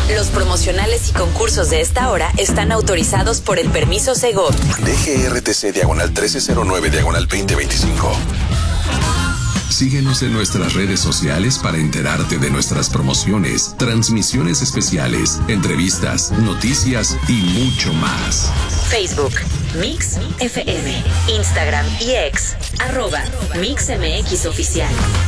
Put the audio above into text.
Los promocionales y concursos de esta hora están autorizados por el permiso Segov. DGRTC /1309/2025. Síguenos en nuestras redes sociales para enterarte de nuestras promociones, transmisiones especiales, entrevistas, noticias y mucho más. Facebook, Mix FM, Instagram y X, @MixMX Oficial.